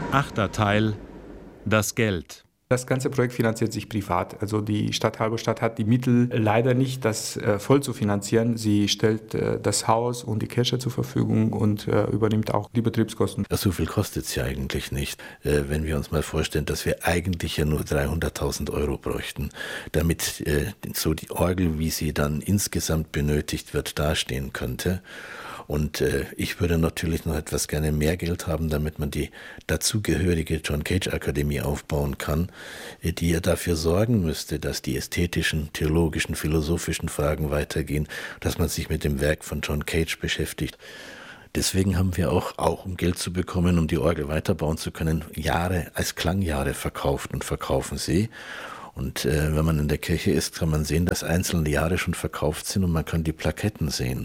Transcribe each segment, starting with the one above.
8. Teil: Das Geld. Das ganze Projekt finanziert sich privat. Also die Stadt Halberstadt hat die Mittel leider nicht, das voll zu finanzieren. Sie stellt das Haus und die Kirche zur Verfügung und übernimmt auch die Betriebskosten. So viel kostet es ja eigentlich nicht, wenn wir uns mal vorstellen, dass wir eigentlich ja nur 300.000 Euro bräuchten, damit so die Orgel, wie sie dann insgesamt benötigt wird, dastehen könnte. Und ich würde natürlich noch etwas gerne mehr Geld haben, damit man die dazugehörige John Cage Akademie aufbauen kann, die ja dafür sorgen müsste, dass die ästhetischen, theologischen, philosophischen Fragen weitergehen, dass man sich mit dem Werk von John Cage beschäftigt. Deswegen haben wir auch um Geld zu bekommen, um die Orgel weiterbauen zu können, Jahre als Klangjahre verkauft und verkaufen sie. Und wenn man in der Kirche ist, kann man sehen, dass einzelne Jahre schon verkauft sind und man kann die Plaketten sehen.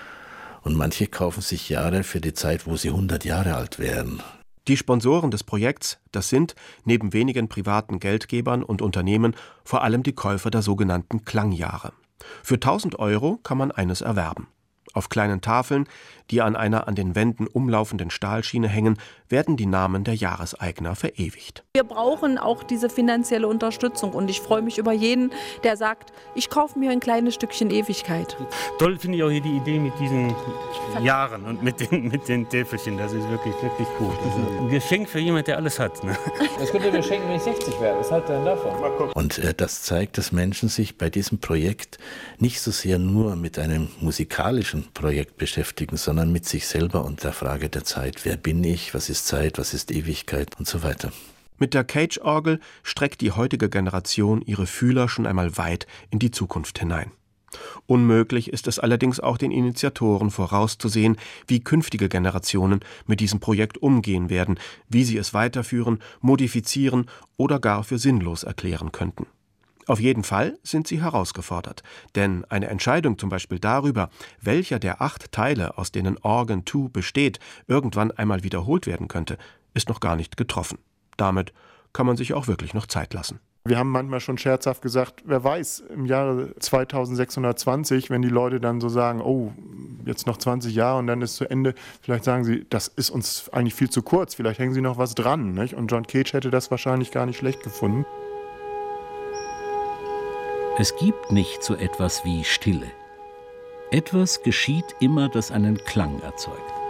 Und manche kaufen sich Jahre für die Zeit, wo sie 100 Jahre alt wären. Die Sponsoren des Projekts, das sind, neben wenigen privaten Geldgebern und Unternehmen, vor allem die Käufer der sogenannten Klangjahre. Für 1.000 Euro kann man eines erwerben. Auf kleinen Tafeln, die an einer an den Wänden umlaufenden Stahlschiene hängen, werden die Namen der Jahreseigner verewigt. Wir brauchen auch diese finanzielle Unterstützung und ich freue mich über jeden, der sagt, ich kaufe mir ein kleines Stückchen Ewigkeit. Toll finde ich auch hier die Idee mit diesen Jahren und mit den Täfelchen. Das ist wirklich, wirklich gut. Das ist ein Geschenk für jemanden, der alles hat. Ne? Das könnt ihr mir schenken, wenn ich 60 werde. Was haltet ihr denn davon? Und das zeigt, dass Menschen sich bei diesem Projekt nicht so sehr nur mit einem musikalischen Projekt beschäftigen, sondern mit sich selber und der Frage der Zeit. Wer bin ich? Was ist Zeit? Was ist Ewigkeit? Und so weiter. Mit der Cage-Orgel streckt die heutige Generation ihre Fühler schon einmal weit in die Zukunft hinein. Unmöglich ist es allerdings auch den Initiatoren vorauszusehen, wie künftige Generationen mit diesem Projekt umgehen werden, wie sie es weiterführen, modifizieren oder gar für sinnlos erklären könnten. Auf jeden Fall sind sie herausgefordert, denn eine Entscheidung zum Beispiel darüber, welcher der 8 Teile, aus denen Organ 2 besteht, irgendwann einmal wiederholt werden könnte, ist noch gar nicht getroffen. Damit kann man sich auch wirklich noch Zeit lassen. Wir haben manchmal schon scherzhaft gesagt, wer weiß, im Jahre 2620, wenn die Leute dann so sagen, oh, jetzt noch 20 Jahre und dann ist zu Ende, vielleicht sagen sie, das ist uns eigentlich viel zu kurz, vielleicht hängen sie noch was dran, nicht? Und John Cage hätte das wahrscheinlich gar nicht schlecht gefunden. Es gibt nicht so etwas wie Stille. Etwas geschieht immer, das einen Klang erzeugt.